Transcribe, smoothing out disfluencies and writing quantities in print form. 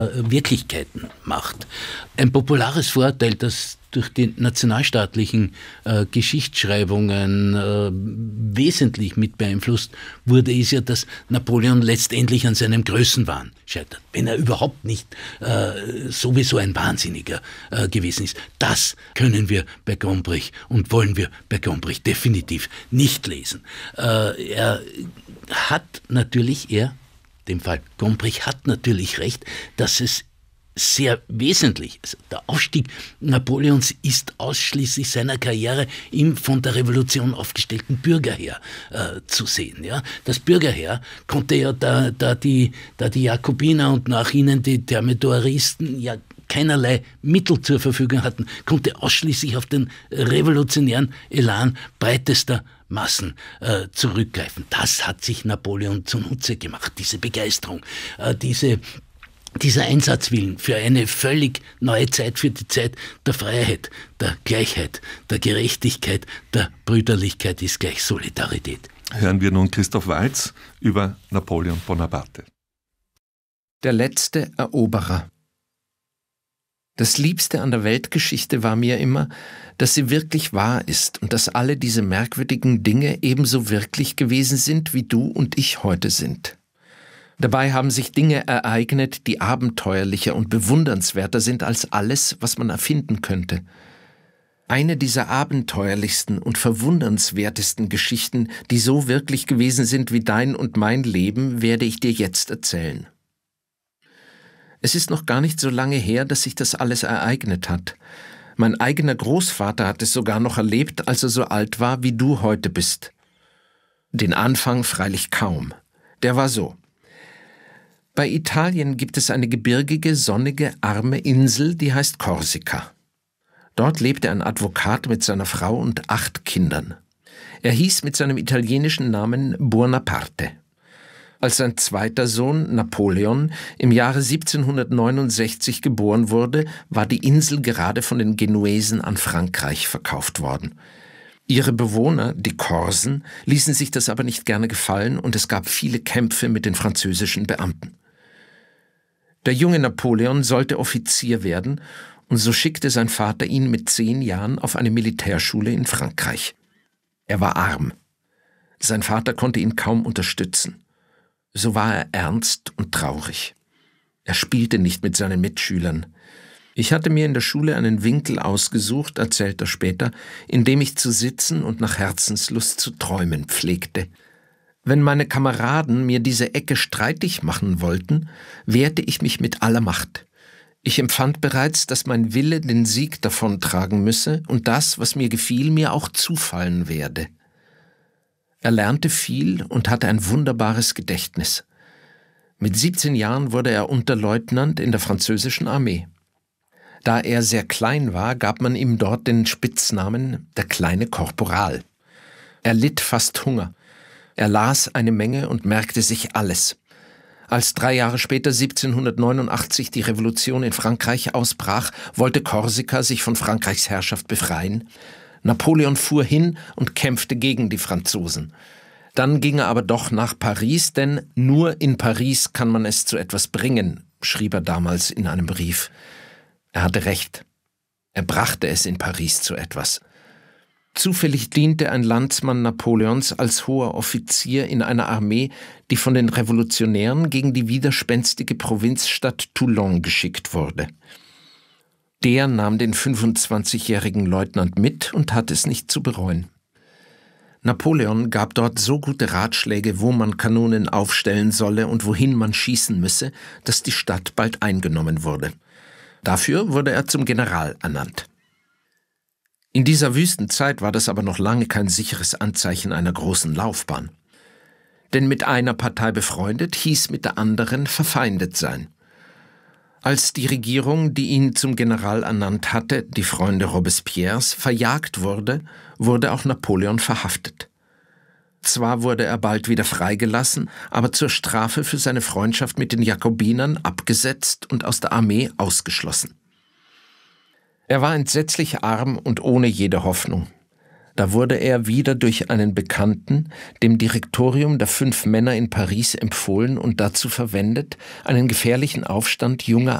Wirklichkeiten macht. Ein populares Vorurteil, das durch die nationalstaatlichen Geschichtsschreibungen wesentlich mit beeinflusst wurde, ist ja, dass Napoleon letztendlich an seinem Größenwahn scheitert, wenn er überhaupt nicht sowieso ein Wahnsinniger gewesen ist. Das können wir bei Gombrich und wollen wir bei Gombrich definitiv nicht lesen. Dem Fall Gombrich hat natürlich recht, dass es sehr wesentlich, also der Aufstieg Napoleons ist ausschließlich seiner Karriere im von der Revolution aufgestellten Bürgerheer zu sehen. Ja? Das Bürgerheer konnte ja, da die Jakobiner und nach ihnen die Thermidoristen ja keinerlei Mittel zur Verfügung hatten, konnte ausschließlich auf den revolutionären Elan breitester Massen zurückgreifen. Das hat sich Napoleon zunutze gemacht, diese Begeisterung, dieser Einsatzwillen für eine völlig neue Zeit, für die Zeit der Freiheit, der Gleichheit, der Gerechtigkeit, der Brüderlichkeit ist gleich Solidarität. Hören wir nun Christoph Waltz über Napoleon Bonaparte. Der letzte Eroberer. Das Liebste an der Weltgeschichte war mir immer, dass sie wirklich wahr ist und dass alle diese merkwürdigen Dinge ebenso wirklich gewesen sind, wie du und ich heute sind. Dabei haben sich Dinge ereignet, die abenteuerlicher und bewundernswerter sind als alles, was man erfinden könnte. Eine dieser abenteuerlichsten und verwundernswertesten Geschichten, die so wirklich gewesen sind wie dein und mein Leben, werde ich dir jetzt erzählen. Es ist noch gar nicht so lange her, dass sich das alles ereignet hat. Mein eigener Großvater hat es sogar noch erlebt, als er so alt war, wie du heute bist. Den Anfang freilich kaum. Der war so. Bei Italien gibt es eine gebirgige, sonnige, arme Insel, die heißt Korsika. Dort lebte ein Advokat mit seiner Frau und 8 Kindern. Er hieß mit seinem italienischen Namen Buonaparte. Als sein zweiter Sohn, Napoleon, im Jahre 1769 geboren wurde, war die Insel gerade von den Genuesen an Frankreich verkauft worden. Ihre Bewohner, die Korsen, ließen sich das aber nicht gerne gefallen und es gab viele Kämpfe mit den französischen Beamten. Der junge Napoleon sollte Offizier werden und so schickte sein Vater ihn mit 10 Jahren auf eine Militärschule in Frankreich. Er war arm. Sein Vater konnte ihn kaum unterstützen. So war er ernst und traurig. Er spielte nicht mit seinen Mitschülern. Ich hatte mir in der Schule einen Winkel ausgesucht, erzählt er später, in dem ich zu sitzen und nach Herzenslust zu träumen pflegte. Wenn meine Kameraden mir diese Ecke streitig machen wollten, wehrte ich mich mit aller Macht. Ich empfand bereits, dass mein Wille den Sieg davontragen müsse und das, was mir gefiel, mir auch zufallen werde. Er lernte viel und hatte ein wunderbares Gedächtnis. Mit 17 Jahren wurde er Unterleutnant in der französischen Armee. Da er sehr klein war, gab man ihm dort den Spitznamen »der kleine Korporal«. Er litt fast Hunger. Er las eine Menge und merkte sich alles. Als 3 Jahre später 1789 die Revolution in Frankreich ausbrach, wollte Korsika sich von Frankreichs Herrschaft befreien. Napoleon fuhr hin und kämpfte gegen die Franzosen. Dann ging er aber doch nach Paris, denn nur in Paris kann man es zu etwas bringen, schrieb er damals in einem Brief. Er hatte recht. Er brachte es in Paris zu etwas. Zufällig diente ein Landsmann Napoleons als hoher Offizier in einer Armee, die von den Revolutionären gegen die widerspenstige Provinzstadt Toulon geschickt wurde. Der nahm den 25-jährigen Leutnant mit und hatte es nicht zu bereuen. Napoleon gab dort so gute Ratschläge, wo man Kanonen aufstellen solle und wohin man schießen müsse, dass die Stadt bald eingenommen wurde. Dafür wurde er zum General ernannt. In dieser Wüstenzeit war das aber noch lange kein sicheres Anzeichen einer großen Laufbahn. Denn mit einer Partei befreundet hieß mit der anderen verfeindet sein. Als die Regierung, die ihn zum General ernannt hatte, die Freunde Robespierres, verjagt wurde, wurde auch Napoleon verhaftet. Zwar wurde er bald wieder freigelassen, aber zur Strafe für seine Freundschaft mit den Jakobinern abgesetzt und aus der Armee ausgeschlossen. Er war entsetzlich arm und ohne jede Hoffnung. Da wurde er wieder durch einen Bekannten, dem Direktorium der 5 Männer in Paris, empfohlen und dazu verwendet, einen gefährlichen Aufstand junger